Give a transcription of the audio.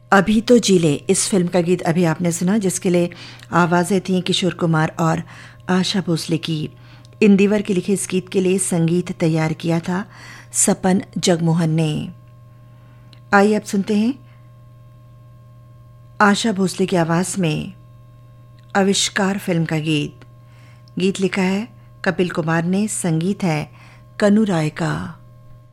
अभी तो जी ले, इस फिल्म का गीत अभी आपने सुना, जिसके लिए आवाज़ें थीं किशोर कुमार और आशा भोसले की। इंदिवर के लिखे इस गीत के लिए संगीत तैयार किया था सपन जगमोहन ने। आइए अब सुनते हैं आशा भोसले की आवाज़ में आविष्कार फिल्म का गीत। गीत लिखा है कपिल कुमार ने, संगीत है कनु राय का।